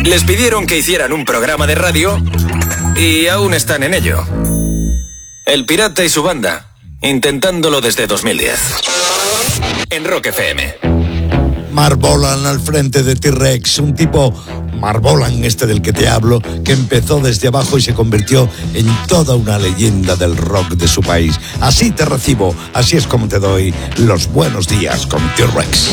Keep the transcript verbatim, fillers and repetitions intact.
Les pidieron que hicieran un programa de radio y aún están en ello. El Pirata y su banda, intentándolo desde dos mil diez. En Rock F M. Mark Bolan al frente de T-Rex, un tipo, Mark Bolan, este del que te hablo, que empezó desde abajo y se convirtió en toda una leyenda del rock de su país. Así te recibo, así es como te doy los buenos días con T-Rex.